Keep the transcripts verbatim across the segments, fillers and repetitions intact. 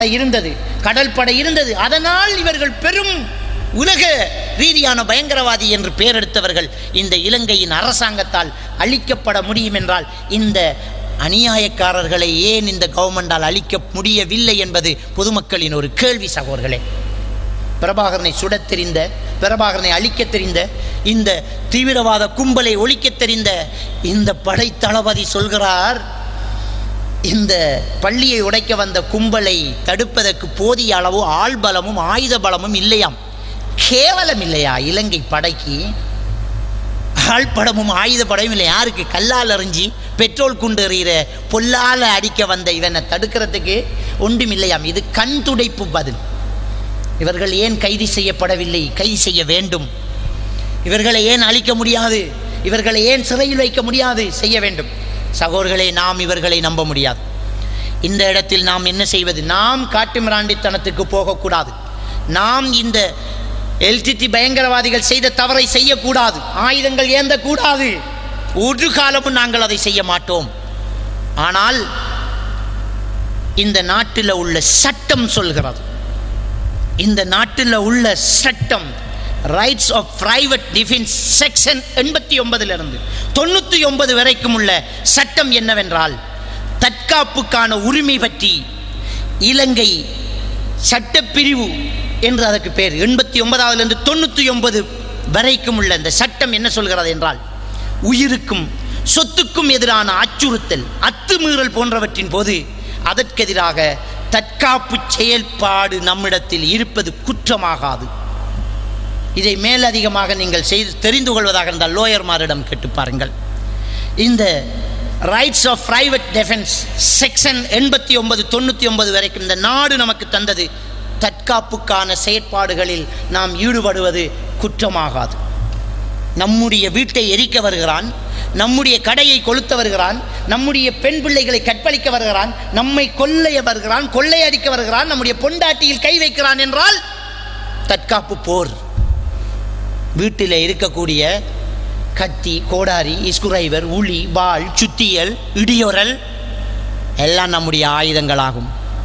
இருந்தது, கடல் படை இருந்தது. அதனால் இவர்கள் பெரும் உலக ரீதியான பயங்கரவாதி என்று பெயர் எடுத்தவர்கள் இந்த இலங்கையின் அரசாங்கத்தால் அழிக்கப்பட முடியும் என்றால் இந்த அநியாயக்காரர்களை ஏன் இந்த கவர்மெண்டால் அழிக்க முடியவில்லை என்பது பொதுமக்களின் ஒரு கேள்வி சகோதரர்களே. பிரபாகரனை சுடத் தெரிந்த, பிரபாகரனை அழிக்க தெரிந்த, இந்த தீவிரவாத கும்பலை ஒழிக்க தெரிந்த இந்த படை தளபதி சொல்கிறார், இந்த பள்ளியை உடைக்க வந்த கும்பலை தடுப்பதற்கு போதிய அளவு ஆள் பலமும் ஆயுத பலமும் இல்லையாம். கேவலம் இல்லையா இலங்கை படைக்கு? ஆள் படமும் ஆயுத படமும் இல்லை. யாருக்கு? கல்லால் எறிஞ்சி பெட்ரோல் குண்டு எறிகிற பொல்லால் அடிக்க வந்த இவனை தடுக்கிறதுக்கு ஒன்றும் இல்லையாம். இது கண் துடைப்பு பதில். இவர்கள் ஏன் கைது செய்யப்படவில்லை? கைது செய்ய வேண்டும். இவர்களை ஏன் அழிக்க முடியாது? இவர்களை ஏன் சிறையில் வைக்க முடியாது? செய்ய வேண்டும். சகோதரர்களே, நாம் இவர்களை நம்ப முடியாது. இந்த இடத்தில் நாம் என்ன செய்வது? நாம் காட்டுமிராண்டித்தனத்துக்கு போகக்கூடாது. நாம் இந்த எல்டிடி பயங்கரவாதிகள் செய்த தவறை செய்யக்கூடாது. ஆயுதங்கள் ஏந்தக்கூடாது. ஒரு காலமும் நாங்கள் அதை செய்ய மாட்டோம். ஆனால் இந்த நாட்டில் உள்ள சட்டம் சொல்கிறது, இந்த நாட்டில் உள்ள சட்டம் rights of private defence section எண்பத்தி ஒன்பதிலிருந்து தொண்ணூற்றி ஒன்பது வரைக்கும் உள்ள சட்டம் என்னவென்றால், தற்காப்புக்கான உரிமை பற்றி இலங்கை சட்டப்பிரிவு என்று அதற்கு பேர். எண்பத்தி ஒன்பதாவதுலேருந்து தொண்ணூற்றி ஒன்பது வரைக்கும் உள்ள இந்த சட்டம் என்ன சொல்கிறது என்றால், உயிருக்கும் சொத்துக்கும் எதிரான அச்சுறுத்தல், அத்துமீறல் போன்றவற்றின் போது அதற்கெதிராக தற்காப்பு செயல்பாடு நம்மிடத்தில் இருப்பது குற்றமாகாது. இதை மேலதிகமாக நீங்கள் செய்து தெரிந்து கொள்வதாக இருந்தால் லோயர்மாரிடம் கேட்டு பாருங்கள். இந்த rights of private defence section எண்பத்தி ஒன்பது தொண்ணூற்றி ஒன்பது வரைக்கும் இந்த நாடு நமக்கு தந்தது, தற்காப்புக்கான செயற்பாடுகளில் நாம் ஈடுபடுவது குற்றமாகாது. நம்முடைய வீட்டை எரிக்க வருகிறான், நம்முடைய கடையை கொளுத்த வருகிறான், நம்முடைய பெண் பிள்ளைகளை கற்பழிக்க வருகிறான், நம்மை கொள்ளைய வருகிறான், கொள்ளையடிக்க வருகிறான், நம்முடைய பொண்டாட்டியில் கை வைக்கிறான் என்றால் தற்காப்பு போர். வீட்டில் இருக்கக்கூடிய கத்தி, கோடாரி, இஸ்குரைவர், உளி, வாள், சுத்தியல், இடியோரல் எல்லாம் நம்முடைய ஆயுதங்களாகும்.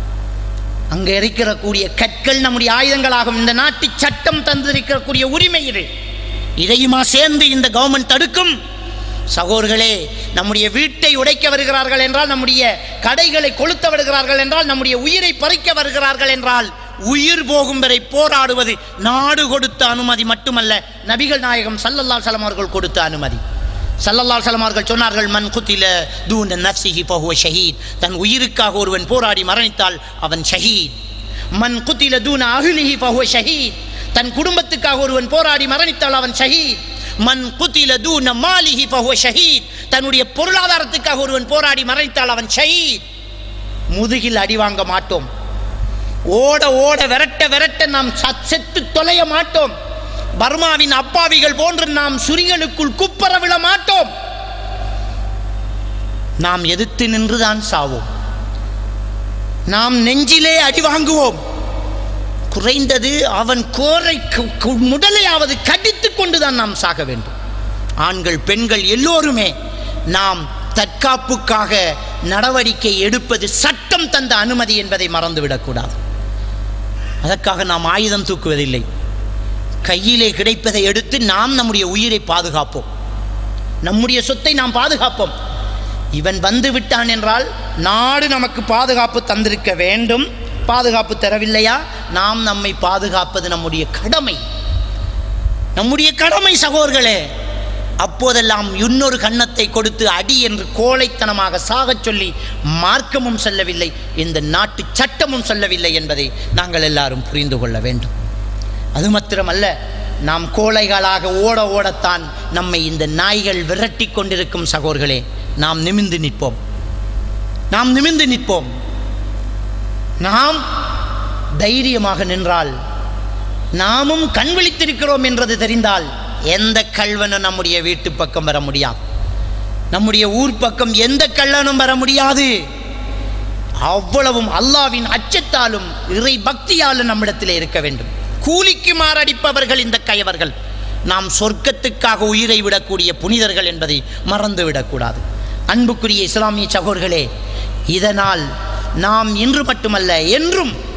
அங்கே இருக்கக்கூடிய கற்கள் நம்முடைய ஆயுதங்களாகும். இந்த நாட்டு சட்டம் தந்திருக்கக்கூடிய உரிமை இது. இதையுமா சேர்ந்து இந்த கவர்மெண்ட் தடுக்கும்? சகோதரர்களே, நம்முடைய வீட்டை உடைக்க வருகிறார்கள் என்றால், நம்முடைய கடைகளை கொளுத்த வருகிறார்கள் என்றால், நம்முடைய உயிரை பறிக்க வருகிறார்கள் என்றால், உயிர் போகும் வரை போராடுவது நாடு கொடுத்த அனுமதி மட்டுமல்ல, நபிகள் நாயகம் ஸல்லல்லாஹு அலைஹி வஸல்லம் அவர்கள் கொடுத்த அனுமதி. ஸல்லல்லாஹு அலைஹி வஸல்லம் அவர்கள் சொன்னார்கள், மன் குத்தில தூன நஃப்ஸிஹி ஃபஹுவ ஷஹீத். தன் உயிருக்காக ஒருவன் போராடி மரணித்தால் அவன் ஷஹீத். மன் குத்தில தூன அஹ்லிஹி ஃபஹுவ ஷஹீத். தன் குடும்பத்துக்காக ஒருவன் போராடி மரணித்தால் அவன் ஷஹீத். மன் குத்தில தூன மாலிஹி ஃபஹுவ ஷஹீத். தன்னுடைய பொருளாதாரத்துக்காக ஒருவன் போராடி மரணித்தால் அவன் ஷஹீத். முதுகில் அடி வாங்க மாட்டோம். ஓட ஓட விரட்ட விரட்ட நாம் செத்து தொலைய மாட்டோம். பர்மாவின் அப்பாவிகள் போன்று நாம் சுரிகளுக்குள் குப்பர விழ மாட்டோம். நாம் எதிர்த்து நின்றுதான் சாவோம். நாம் நெஞ்சிலே அடி வாங்குவோம். குறைந்தது அவன் கோரை முடலையாவது கடித்து கொண்டுதான் நாம் சாக வேண்டும். ஆண்கள், பெண்கள் எல்லோருமே நாம் தற்காப்புக்காக நடவடிக்கை எடுப்பது சட்டம் தந்த அனுமதி என்பதை மறந்துவிடக்கூடாது. அதற்காக நாம் ஆயுதம் தூக்குவதில்லை. கையிலே கிடைப்பதை எடுத்து நாம் நம்முடைய உயிரை பாதுகாப்போம், நம்முடைய சொத்தை நாம் பாதுகாப்போம். இவன் வந்து விட்டான் என்றால் நாடு நமக்கு பாதுகாப்பு தந்திருக்க வேண்டும். பாதுகாப்பு தரவில்லையா? நாம் நம்மை பாதுகாப்பது நம்முடைய கடமை, நம்முடைய கடமை சகோதரர்களே. அப்போதெல்லாம் இன்னொரு கன்னத்தை கொடுத்து அடி என்று கோழைத்தனமாக சாகச் சொல்லி மார்க்கமும் சொல்லவில்லை, இந்த நாட்டு சட்டமும் சொல்லவில்லை என்பதை நாங்கள் எல்லாரும் புரிந்து கொள்ள வேண்டும். அது மாத்திரமல்ல, நாம் கோழைகளாக ஓட ஓடத்தான் நம்மை இந்த நாய்கள் விரட்டி கொண்டிருக்கும் சகோதரர்களே. நாம் நிமிர்ந்து நிற்போம், நாம் நிமிர்ந்து நிற்போம். நாம் தைரியமாக நின்றால், நாமும் கண் விழித்திருக்கிறோம் என்றது தெரிந்தால் எந்த கள்வனும் நம்முடைய வீட்டு பக்கம் வர முடியாது, நம்முடைய ஊர் பக்கம் எந்த கள்ளனும் வர முடியாது. அவ்வளவும் அல்லாஹ்வின் அச்சத்தாலும் இறை பக்தியாலும் நம்மிடத்தில் இருக்க வேண்டும். கூலிக்கு மாரடிப்பவர்கள் இந்த கயவர்கள். நாம் சொர்க்கத்துக்காக உயிரை விடக்கூடிய புனிதர்கள் என்பதை மறந்துவிடக்கூடாது. அன்புக்குரிய இஸ்லாமிய சகோதரர்களே, இதனால் நாம் இன்று மட்டுமல்ல என்றும்